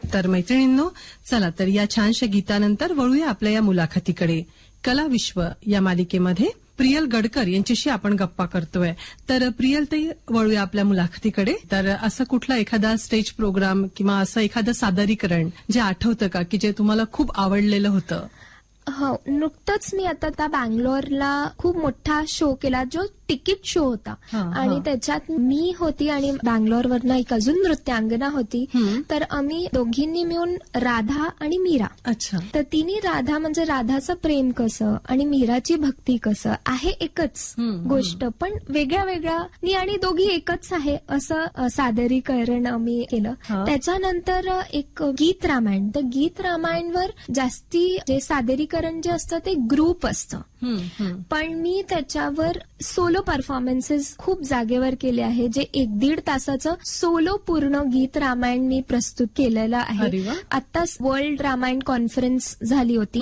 तर मैत्रिणींनो, चला तर या छानशा गीतानंतर वळूया आपल्या या मुलाखतीकडे. कला विश्व या मालिकेमध्ये प्रियल गडकर यांच्याशी आपण गप्पा करतोय. तर प्रियल ताई, वळूया आपल्या मुलाखतीकडे. तर असं कुठला एखादा स्टेज प्रोग्राम किंवा असं एखादं सादरीकरण जे आठवतं का की जे तुम्हाला खूप आवडलेलं होतं? हो, नुकतंच मी आता बँगलोरला खूप मोठा शो केला जो तिकीट शो होता आणि त्याच्यात मी होती आणि बँगलोरवरनं एक अजून नृत्यांगना होती. तर आम्ही दोघींनी मिळून राधा आणि मीरा. अच्छा. तर तिने राधा म्हणजे राधाचं प्रेम कसं आणि मीराची भक्ती कसं आहे, एकच गोष्ट पण वेगळ्या वेगळ्या आणि दोघी एकच आहे असं सादरीकरण आम्ही केलं. त्याच्यानंतर एक गीत रामायण. तर गीत रामायणवर जास्ती जे सादरीकरण जे असतं ते ग्रुप असतं, पण मी त्याच्यावर सोलो परफॉर्मन्सेस खूप जागेवर केले आहे. जे 1-1.5 तासाचं सोलो पूर्ण गीत रामायण मी प्रस्तुत केलेलं आहे. आत्ताच वर्ल्ड रामायण कॉन्फरन्स झाली होती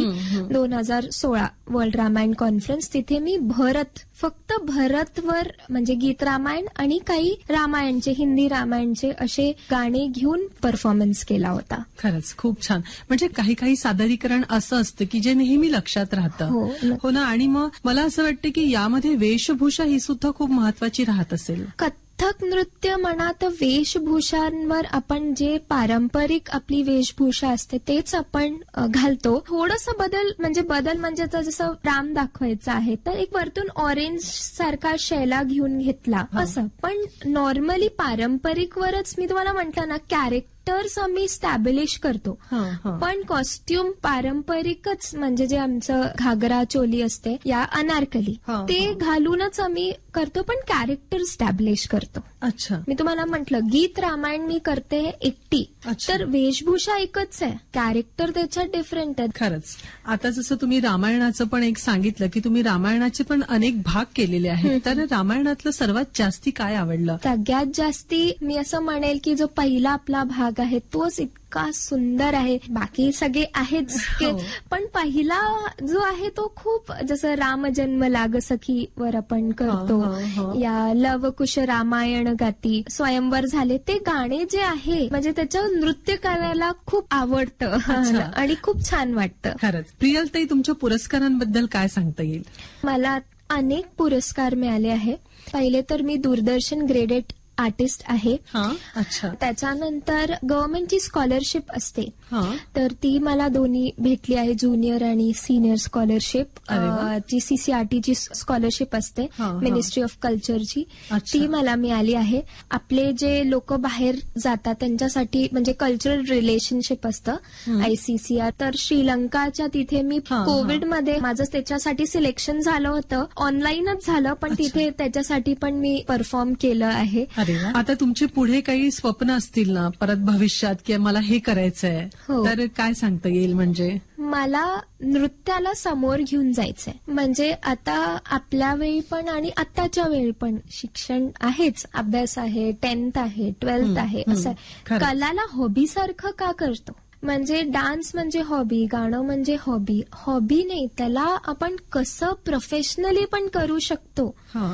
2016 वर्ल्ड रामायण कॉन्फरन्स. तिथे मी फक्त भरतवर म्हणजे गीत रामायण आणि काही रामायणचे, हिंदी रामायणचे असे गाणे घेऊन परफॉर्मन्स केला होता. खरंच खूप छान. म्हणजे काही काही सादरीकरण असं असतं की जे नेहमी लक्षात राहतं. हो ना. आणि मग मला असं वाटतं की यामध्ये वेशभूषा ही सुद्धा खूप महत्वाची राहत असेल. कथ्थक नृत्य म्हणा तर वेशभूषांवर आपण जे पारंपरिक आपली वेशभूषा असते तेच आपण घालतो. थोडंसं बदल म्हणजे जसं राम दाखवायचं आहे तर एक वरतून ऑरेंज सारखा शैला घेऊन घेतला असं. पण नॉर्मली पारंपरिकवरच मी तुम्हाला म्हटलं ना, कॅरेक्टर्स आम्ही स्टॅब्लिश करतो, पण कॉस्ट्युम पारंपरिकच म्हणजे जे आमचं घागरा चोली असते या अनारकली ते घालूनच आम्ही करतो, पण कॅरेक्टर स्टॅब्लिश करतो. अच्छा. मी तुम्हाला म्हटलं गीत रामायण मी करते एकटी, तर वेशभूषा एकच आहे, कॅरेक्टर त्याच्यात डिफरंट आहे. खरंच. आता जसं तुम्ही रामायणाचं पण एक सांगितलं की तुम्ही रामायणाचे पण अनेक भाग केलेले आहेत, तर रामायणातलं सर्वात जास्ती काय आवडलं? सगळ्यात जास्ती मी असं म्हणेल की जो पहिला आपला भाग आहे तोच इतका सुंदर आहे. बाकी सगळे आहेच पण पहिला जो आहे तो खूप, जसं राम जन्म लाग सखीवर आपण करतो, या लवकुश रामायण गाती, स्वयंवर झाले, ते गाणे जे आहे म्हणजे त्याचं नृत्य करायला खूप आवडतं आणि खूप छान वाटतं. खरंच. प्रियल ताई, तुमच्या पुरस्कारांबद्दल काय सांगता येईल? मला अनेक पुरस्कार मिळाले आहे. पहिले तर मी दूरदर्शन ग्रेडेड आर्टिस्ट आहे. अच्छा. त्याच्यानंतर गव्हर्नमेंटची स्कॉलरशिप असते तर ती मला दोन्ही भेटली आहे, ज्युनियर आणि सिनियर स्कॉलरशिप. जी CCRTची स्कॉलरशिप असते, मिनिस्ट्री ऑफ कल्चरची, ती मला मिळाली आहे. आपले जे लोक बाहेर जातात त्यांच्यासाठी म्हणजे कल्चरल रिलेशनशिप असतं ICCR. तर श्रीलंकाच्या तिथे मी कोविडमध्ये माझं त्याच्यासाठी सिलेक्शन झालं होतं, ऑनलाईनच झालं, पण तिथे त्याच्यासाठी पण मी परफॉर्म केलं आहे. आता तुमचे पुढे काही स्वप्न असतील ना परत भविष्यात की मला हे करायचंय, तर काय सांगता येईल? म्हणजे मला नृत्याला समोर घेऊन जायचंय. म्हणजे आता आपल्या वेळी पण आणि आताच्या वेळी पण शिक्षण आहेच, अभ्यास आहे, 10th आहे, 12th आहे, असं कलाला हॉबी सारखं का करतो? म्हणजे डान्स म्हणजे हॉबी, गाणं म्हणजे हॉबी नाही, त्याला आपण कसं प्रोफेशनली पण करू शकतो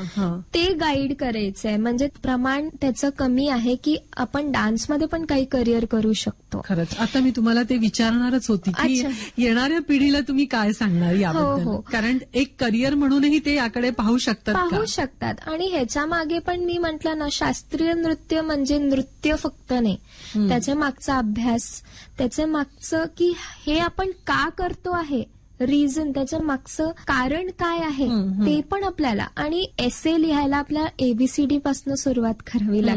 ते गाईड करायचंय. म्हणजे प्रमाण त्याचं कमी आहे की आपण डान्समध्ये पण काही करिअर करू शकतो. खरंच. आता मी तुम्हाला ते विचारणारच होती की येणाऱ्या पिढीला तुम्ही काय सांगणार याबद्दल? कारण एक करिअर म्हणूनही ते याकडे पाहू शकतात. आणि ह्याच्या मागे पण मी म्हटलं ना, शास्त्रीय नृत्य म्हणजे नृत्य फक्त नाही, त्याच्या मागचा अभ्यास, त्याच्या मागचं की हे आपण का करतो आहे, रिझन, त्याच्या मागचं कारण काय आहे ते पण आपल्याला. आणि एसे लिहायला आपल्याला ABCD पासून सुरुवात करावी लागते.